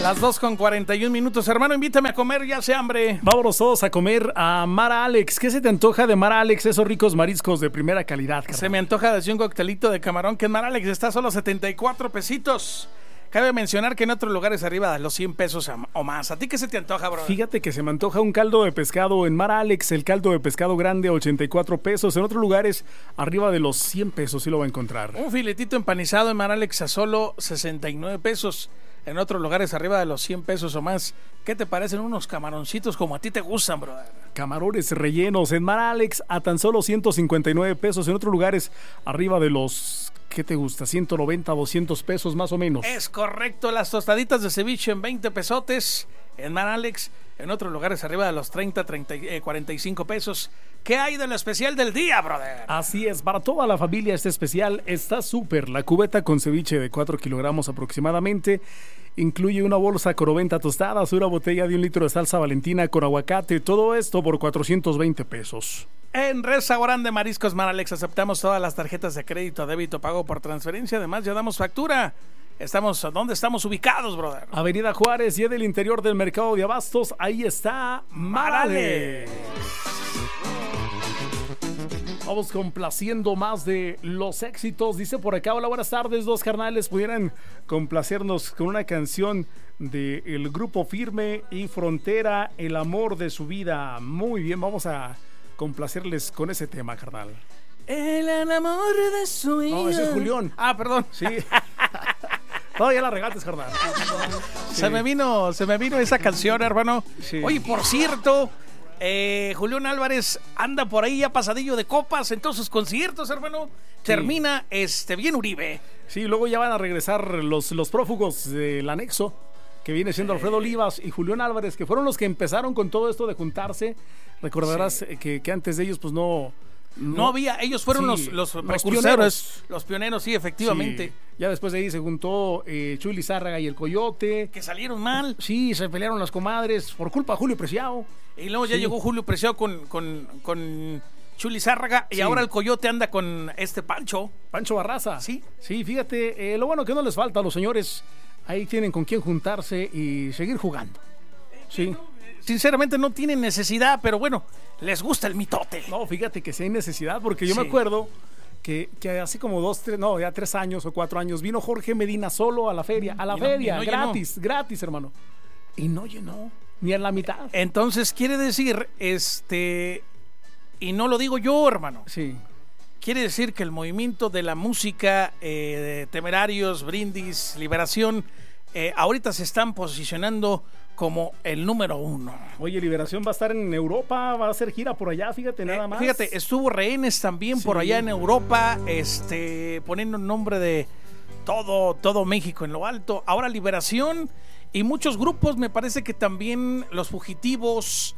Las 2:41, hermano, invítame a comer, ya sé hambre. Vámonos todos a comer a Mara Alex. ¿Qué se te antoja de Mara Alex? Esos ricos mariscos de primera calidad, carnal. Se me antoja decir un coctelito de camarón que en Mara Alex está solo 74 pesitos. Cabe mencionar que en otros lugares arriba de los 100 pesos o más. ¿A ti qué se te antoja, bro? Fíjate que se me antoja un caldo de pescado en Mara Alex, el caldo de pescado grande, 84 pesos. En otros lugares, arriba de los 100 pesos, sí lo va a encontrar. Un filetito empanizado en Mara Alex a solo 69 pesos. En otros lugares, arriba de los 100 pesos o más. ¿Qué te parecen unos camaroncitos como a ti te gustan, brother? Camarones rellenos en Mara Alex a tan solo 159 pesos. En otros lugares, arriba de los... ¿Qué te gusta? 190, 200 pesos más o menos. Es correcto, las tostaditas de ceviche en 20 pesotes en Mara Alex. En otros lugares arriba de los 45 pesos. ¿Qué hay de lo especial del día, brother? Así es, para toda la familia este especial está súper. La cubeta con ceviche de 4 kilogramos aproximadamente incluye una bolsa Coroventa tostadas, una botella de 1 litro de salsa Valentina con aguacate. Todo esto por 420 pesos. En Restaurante de Mariscos Mara Alex aceptamos todas las tarjetas de crédito, débito, pago por transferencia. Además, ya damos factura. ¿Dónde estamos ubicados, brother? Avenida Juárez y en el interior del mercado de abastos. Ahí está Mara Alex. Vamos complaciendo más de los éxitos. Dice por acá, hola, buenas tardes, dos carnales. ¿Pudieran complacernos con una canción del grupo Firme y Frontera, El amor de su vida? Muy bien, vamos a complacerles con ese tema, carnal. El amor de su vida. No, ese es Julián. Ah, perdón. Sí. No, ya la regates, carnal. Sí. Se me vino esa canción, hermano. Sí. Oye, por cierto, Julián Álvarez anda por ahí a pasadillo de copas en todos sus conciertos, hermano. Sí. Termina bien Uribe. Sí, luego ya van a regresar los prófugos del anexo, que viene siendo Alfredo Olivas y Julián Álvarez, que fueron los que empezaron con todo esto de juntarse. Recordarás que antes de ellos pues no había, ellos fueron los precursores, los pioneros, sí, efectivamente. Sí. Ya después de ahí se juntó Chuy Lizárraga y el Coyote. Que salieron mal. Sí, se pelearon las comadres por culpa de Julio Preciado. Y luego ya llegó Julio Preciado con Chuy Lizárraga y ahora el Coyote anda con Pancho Barraza. Sí. Sí, fíjate, lo bueno que no les falta a los señores, ahí tienen con quién juntarse y seguir jugando. Sí. Sinceramente no tienen necesidad, pero bueno, les gusta el mitote. No, fíjate que sí hay necesidad, porque yo me acuerdo que hace como 3 años o 4 años vino Jorge Medina solo a la feria, gratis, hermano. Y no llenó, ni a la mitad. Entonces quiere decir, y no lo digo yo, hermano. Sí. Quiere decir que el movimiento de la música, de Temerarios, Brindis, Liberación, ahorita se están posicionando como el número 1. Oye, Liberación va a estar en Europa, va a hacer gira por allá, fíjate, nada más. Fíjate, estuvo Rehenes también por allá en Europa, poniendo el nombre de todo México en lo alto. Ahora Liberación y muchos grupos, me parece que también Los Fugitivos,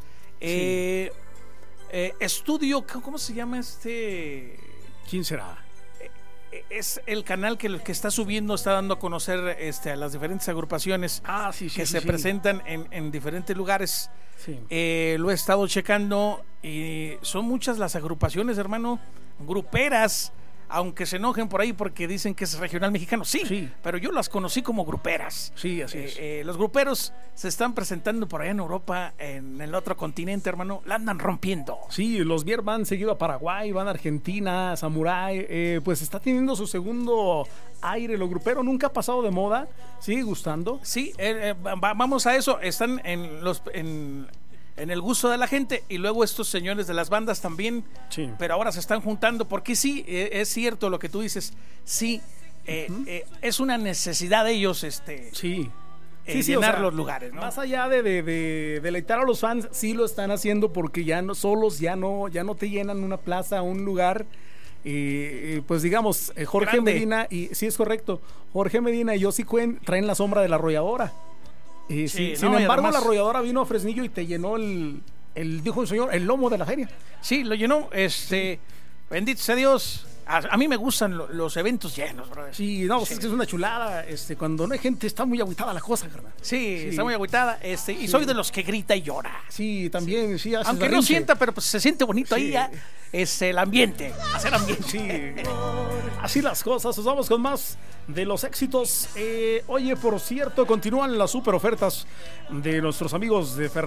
Estudio, ¿cómo se llama ¿Quién será? Es el canal que está subiendo, está dando a conocer a las diferentes agrupaciones que se presentan en diferentes lugares. Sí. Lo he estado checando y son muchas las agrupaciones, hermano, gruperas, aunque se enojen por ahí porque dicen que es regional mexicano. Sí, pero yo las conocí como gruperas. Sí, así es. Los gruperos se están presentando por allá en Europa, en el otro continente, hermano, la andan rompiendo. Sí, los Vier van seguido a Paraguay, van a Argentina, Samurai, pues está teniendo su segundo aire. Lo grupero nunca ha pasado de moda, sigue gustando. Sí, vamos a eso, están en el gusto de la gente, y luego estos señores de las bandas también, pero ahora se están juntando, porque sí, es cierto lo que tú dices, sí, es una necesidad de ellos, llenar los lugares, ¿no? Más allá de deleitar a los fans, sí lo están haciendo, porque ya no te llenan una plaza, un lugar. Pues digamos, Jorge grande. Medina, y sí es correcto, Jorge Medina y Yossi Cuen traen la sombra de la arrolladora. Sin embargo, además, la arrolladora vino a Fresnillo y te llenó dijo el señor, el lomo de la feria. Sí, lo llenó. Bendito sea Dios. A mí me gustan los eventos llenos, brother. Sí, no, sí. Es que es una chulada. Cuando no hay gente está muy agüitada la cosa, carnal. Sí, está muy agüitada. Y soy de los que grita y llora. Sí, también, sí. Aunque berrinche. No sienta, pero pues se siente bonito ahí ya. Es el ambiente, hacer ambiente. Sí. Así las cosas. Nos vamos con más de los éxitos. Oye, por cierto, continúan las super ofertas de nuestros amigos de Ferretería